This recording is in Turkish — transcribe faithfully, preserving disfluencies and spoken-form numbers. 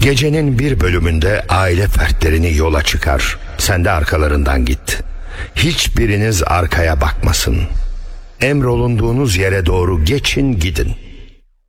Gecenin bir bölümünde aile fertlerini yola çıkar. Sen de arkalarından git. Hiçbiriniz arkaya bakmasın. Emrolunduğunuz yere doğru geçin gidin.